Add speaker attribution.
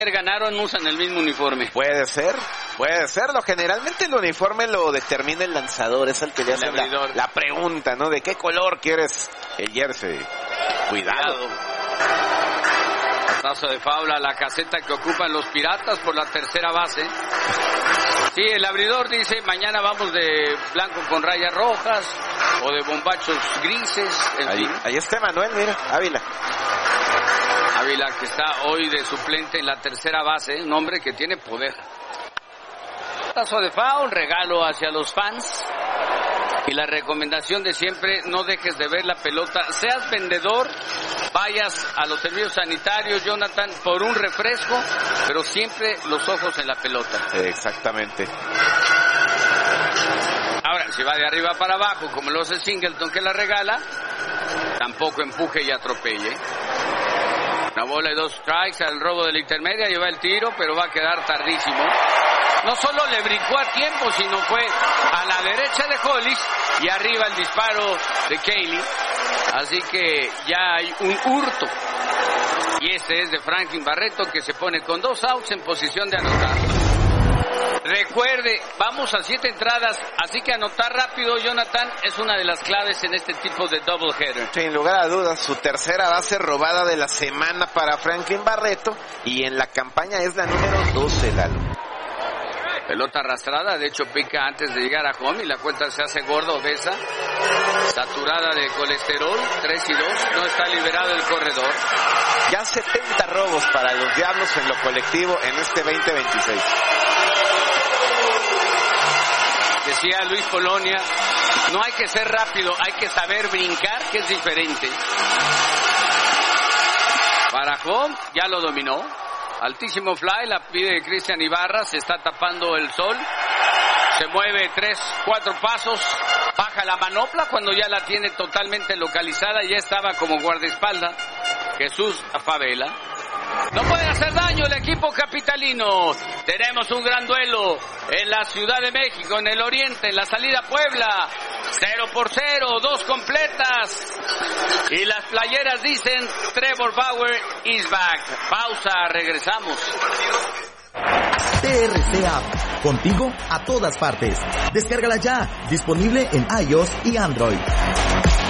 Speaker 1: Ganaron, usan el mismo uniforme.
Speaker 2: Puede ser. Generalmente el uniforme lo determina el lanzador, es el que le hace la pregunta, ¿no? ¿De qué color quieres el jersey? Cuidado.
Speaker 1: Pasazo de faula a la caseta que ocupan los Piratas por la tercera base. Sí, el abridor dice, mañana vamos de blanco con rayas rojas o de bombachos grises.
Speaker 2: Ahí está Manuel, mira, Ávila,
Speaker 1: que está hoy de suplente en la tercera base, un hombre que tiene poder. Paso de foul, regalo hacia los fans. Y la recomendación de siempre, no dejes de ver la pelota. Seas vendedor, vayas a los servicios sanitarios, Jonathan, por un refresco, pero siempre los ojos en la pelota.
Speaker 2: Exactamente.
Speaker 1: Ahora, si va de arriba para abajo, como lo hace Singleton que la regala, tampoco empuje y atropelle. Una bola y 2 strikes al robo de la intermedia, lleva el tiro, pero va a quedar tardísimo. No solo le brincó a tiempo, sino fue a la derecha de Hollis y arriba el disparo de Cayley. Así que ya hay un hurto. Y este es de Franklin Barreto, que se pone con 2 outs en posición de anotar. Recuerde, vamos a 7 entradas, así que anotar rápido, Jonathan, es una de las claves en este tipo de doubleheader.
Speaker 2: Sin lugar a dudas, su tercera base robada de la semana para Franklin Barreto, y en la campaña es la número 12, Lalo.
Speaker 1: Pelota arrastrada, de hecho pica antes de llegar a home y la cuenta se hace gorda, obesa, saturada de colesterol, 3-2, no está liberado el corredor.
Speaker 2: Ya 70 robos para los Diablos en lo colectivo en este 2026.
Speaker 1: Decía Luis Polonia, no hay que ser rápido, hay que saber brincar, que es diferente. Para home, ya lo dominó. Altísimo fly, la pide Cristian Ibarra, se está tapando el sol. Se mueve 3-4 pasos, baja la manopla cuando ya la tiene totalmente localizada. Ya estaba como guardaespaldas Jesús Favela. No puede hacer daño el equipo capitalino. Tenemos un gran duelo en la Ciudad de México, en el oriente, en la salida Puebla. 0-0, 2 completas. Y las playeras dicen Trevor Bauer is back. Pausa, regresamos.
Speaker 3: TRC App, contigo a todas partes. Descárgala ya, disponible en iOS y Android.